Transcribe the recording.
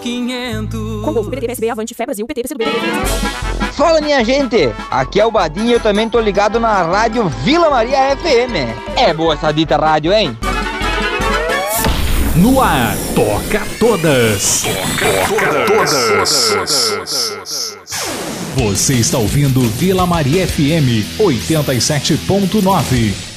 500. Condolfo, PDT, PSB, Avante, Fé Brasil, PT, PCdoB. Fala, minha gente! Aqui é o Badinho e eu também tô ligado na rádio Vila Maria FM. É boa essa dita rádio, hein? No ar, toca todas. Toca todas. Você está ouvindo Vila Maria FM 87.9.